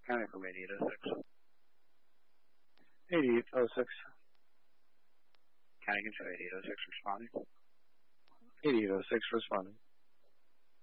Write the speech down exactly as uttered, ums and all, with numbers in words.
County from eighty-eight oh six. eighty-eight oh six. County control eighty-eight oh six responding. eighty-eight oh six responding.